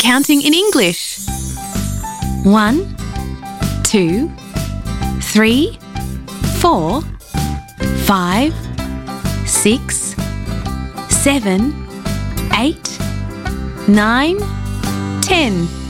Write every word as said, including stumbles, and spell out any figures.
counting in English. One, two, three, four, five, six, seven, eight, nine, ten.